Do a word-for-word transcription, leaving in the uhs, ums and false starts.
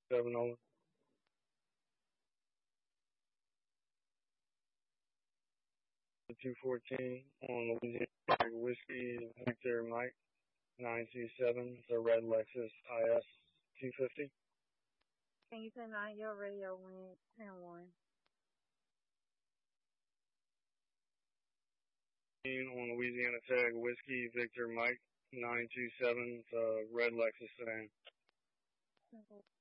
seven over. two fourteen on Louisiana Tag Whiskey Victor Mike nine two seven. It's a red Lexus I S two fifty. Can you turn on your radio when ten one? On Louisiana Tag Whiskey Victor Mike nine two seven. It's a red Lexus sedan.